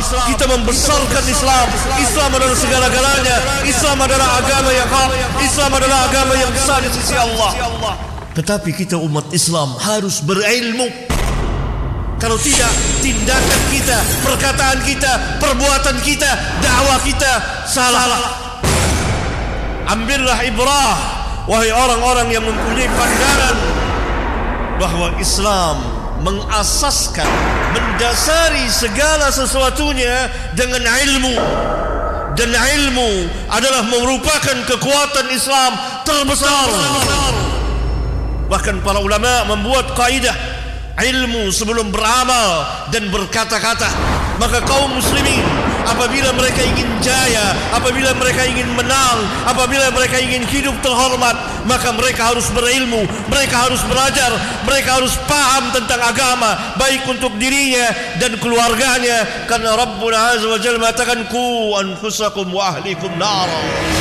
kita membesarkan Islam. Islam adalah segala-galanya. Islam adalah agama yang hak. Islam adalah agama yang besar di sisi Allah. Tetapi kita umat Islam harus berilmu. Kalau tidak, tindakan kita, perkataan kita, perbuatan kita, dakwah kita salah. Ambillah ibrah, wahai orang-orang yang mempunyai pandangan bahwa Islam mengasaskan, mendasari segala sesuatunya dengan ilmu. Dan ilmu adalah merupakan kekuatan Islam terbesar. Bahkan para ulama membuat kaidah, ilmu sebelum beramal dan berkata-kata. Maka kaum muslimin apabila mereka ingin jaya, apabila mereka ingin menang, apabila mereka ingin hidup terhormat, maka mereka harus berilmu, mereka harus belajar, mereka harus paham tentang agama, baik untuk dirinya dan keluarganya. Karena Rabbuna Azza wa Jalla mengatakan, "Qu anfusakum wa ahlikum nara."